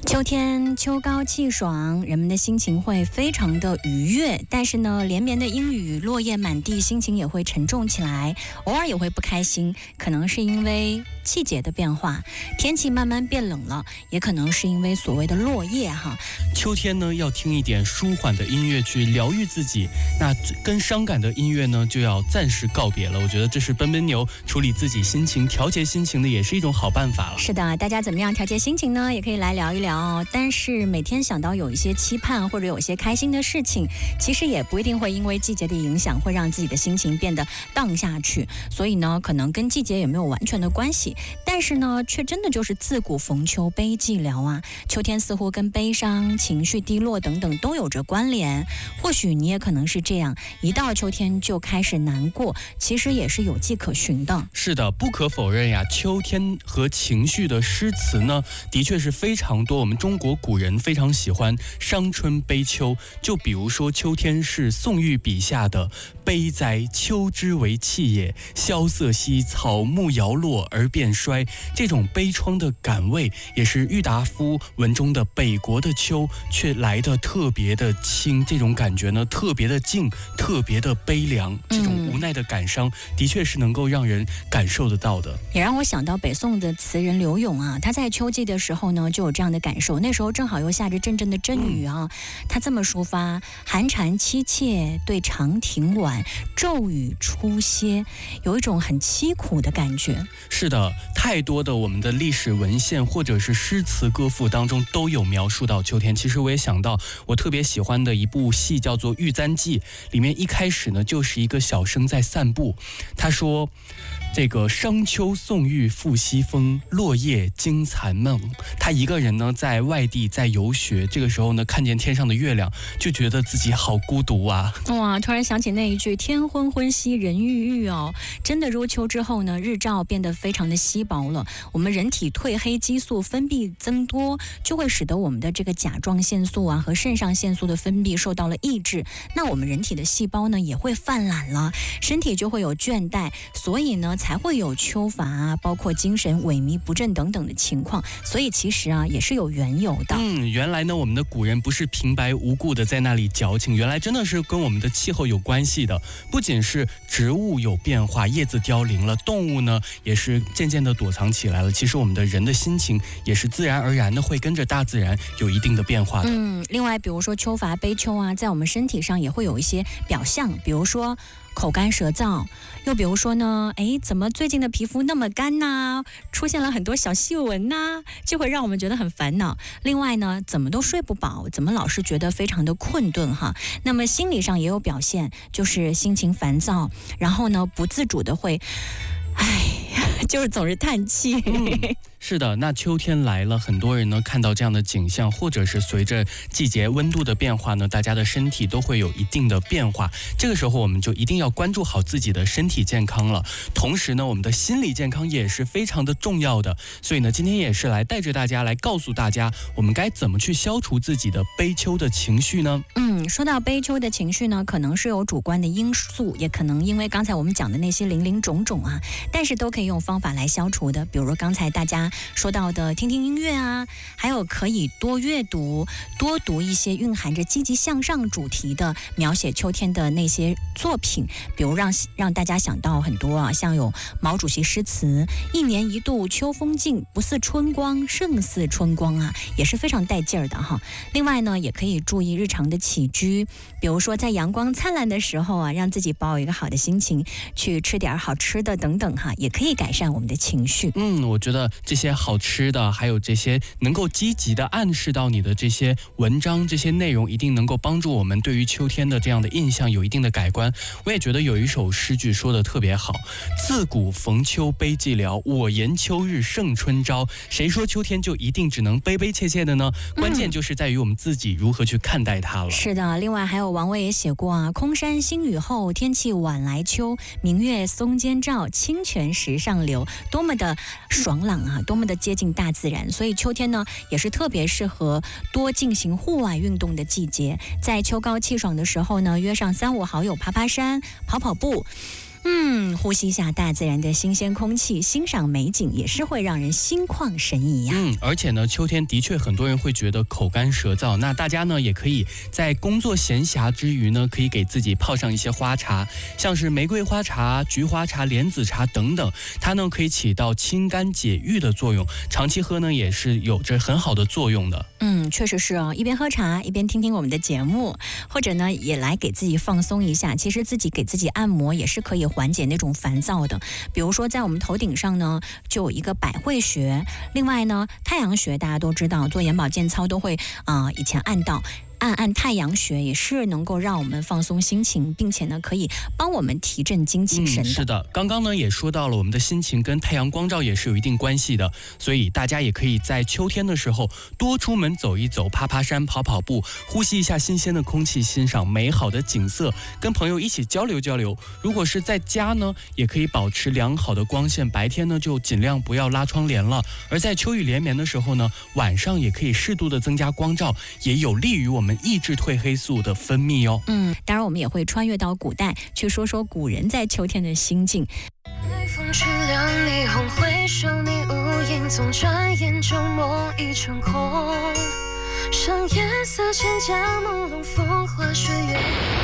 秋天秋高气爽，人们的心情会非常的愉悦，但是呢，连绵的阴雨，落叶满地，心情也会沉重起来，偶尔也会不开心，可能是因为季节的变化，天气慢慢变冷了，也可能是因为所谓的落叶哈。 秋天呢，要听一点舒缓的音乐去疗愈自己，那跟伤感的音乐呢，就要暂时告别了。我觉得这是奔奔牛处理自己心情、调节心情的，也是一种好办法了。 是的，大家怎么样调节心情呢？也可以来聊一聊哦。但是每天想到有一些期盼或者有一些开心的事情，其实也不一定会因为季节的影响，会让自己的心情变得荡下去。所以呢，可能跟季节也没有完全的关系，但是呢，却真的就是自古逢秋悲寂寥啊。秋天似乎跟悲伤、情绪低落等等都有着关联。或许你也可能是这样，一到秋天就开始难过，其实也是有迹可循的。 是的，不可否认呀，秋天和情绪的诗词呢，的确是非常多。我们中国古人非常喜欢伤春悲秋，就比如说秋天是宋玉笔下的悲哉，秋之为气也，萧瑟兮草木摇落而变衰。这种悲怆的感味，也是郁达夫文中的北国的秋却来得特别的清，这种感觉呢特别的静，特别的悲凉，这种无奈的感伤的确是能够让人感受得到的。 也让我想到北宋的词人柳永啊，他在秋季的时候呢就有这样的感受，那时候正好又下着阵阵的阵雨啊，他这么抒发：寒蝉凄切对长亭晚，骤雨初歇，有一种很凄苦的感觉。 是的，太多的我们的历史文献或者是诗词歌赋当中都有描述到秋天。其实我也想到我特别喜欢的一部戏叫做《玉簪记》，里面一开始呢就是一个小生在散步，他说这个商丘宋玉复西风，落叶惊残梦。他一个人呢在外地在游学，这个时候呢看见天上的月亮，就觉得自己好孤独啊。 哇，突然想起那一句天昏昏兮人郁郁哦，真的入秋之后呢，日照变得非常的稀薄了，我们人体褪黑激素分泌增多，就会使得我们的这个甲状腺素啊和肾上腺素的分泌受到了抑制，那我们人体的细胞呢也会泛懒了，身体就会有倦怠，所以呢才会有秋乏啊，包括精神萎靡不振等等的情况。所以其实啊也是有缘由的。 原来呢我们的古人不是平白无故的在那里矫情，原来真的是跟我们的气候有关系的。不仅是植物有变化，叶子凋零了，动物呢也是渐渐的躲藏起来了。其实我们的人的心情也是自然而然的会跟着大自然有一定的变化的。 另外比如说秋乏悲秋啊，在我们身体上也会有一些表象，比如说口干舌燥，又比如说呢，怎么最近的皮肤那么干呢？出现了很多小细纹呢，就会让我们觉得很烦恼。另外呢，怎么都睡不饱，怎么老是觉得非常的困顿哈。那么心理上也有表现，就是心情烦躁，然后呢不自主的会，就是总是叹气。 是的，那秋天来了，很多人呢看到这样的景象，或者是随着季节温度的变化呢，大家的身体都会有一定的变化。这个时候我们就一定要关注好自己的身体健康了。同时呢，我们的心理健康也是非常的重要的。所以呢，今天也是来带着大家来告诉大家，我们该怎么去消除自己的悲秋的情绪呢？ 说到悲秋的情绪呢，可能是有主观的因素，也可能因为刚才我们讲的那些林林种种啊，但是都可以用方法来消除的。比如刚才大家说到的听听音乐啊，还有可以多阅读，多读一些蕴含着积极向上主题的描写秋天的那些作品，比如让大家想到很多啊，像有毛主席诗词一年一度秋风劲，不似春光胜似春光啊，也是非常带劲儿的哈。另外呢，也可以注意日常的起居，比如说在阳光灿烂的时候啊，让自己保有一个好的心情，去吃点好吃的等等哈，也可以改善我们的情绪。 我觉得这些好吃的，还有这些能够积极的暗示到你的这些文章，这些内容一定能够帮助我们对于秋天的这样的印象有一定的改观。我也觉得有一首诗句说的特别好：自古逢秋悲寂寥，我言秋日胜春朝。谁说秋天就一定只能悲悲切切的呢？关键就是在于我们自己如何去看待它了。 是的，另外还有王维也写过啊，空山新雨后，天气晚来秋，明月松间照，清泉石上流，多么的爽朗啊，多么的接近大自然。所以秋天呢也是特别适合多进行户外运动的季节，在秋高气爽的时候呢，约上3-5好友爬爬山、跑跑步， 呼吸一下大自然的新鲜空气，欣赏美景也是会让人心旷神怡呀。 而且呢，秋天的确很多人会觉得口干舌燥，那大家呢也可以在工作闲暇之余呢，可以给自己泡上一些花茶，像是玫瑰花茶、菊花茶、莲子茶等等，它呢可以起到清肝解郁的作用，长期喝呢也是有着很好的作用的。 确实是哦，一边喝茶一边听听我们的节目，或者呢也来给自己放松一下。其实自己给自己按摩也是可以缓解那种烦躁的。比如说在我们头顶上呢就有一个百会穴，另外呢太阳穴大家都知道，做眼保健操都会以前按太阳穴也是能够让我们放松心情，并且呢可以帮我们提振精气神的。 是的，刚刚呢也说到了，我们的心情跟太阳光照也是有一定关系的，所以大家也可以在秋天的时候多出门走一走，爬爬山，跑跑步，呼吸一下新鲜的空气，欣赏美好的景色，跟朋友一起交流交流。如果是在家呢，也可以保持良好的光线，白天呢就尽量不要拉窗帘了。而在秋雨连绵的时候呢，晚上也可以适度的增加光照，也有利于我们抑制褪黑素的分泌哦。 当然我们也会穿越到古代，去说说古人在秋天的心境。 海风吹凉你红回首，你无影踪，转眼就梦已成空。上夜色千家朦胧，风花雪月。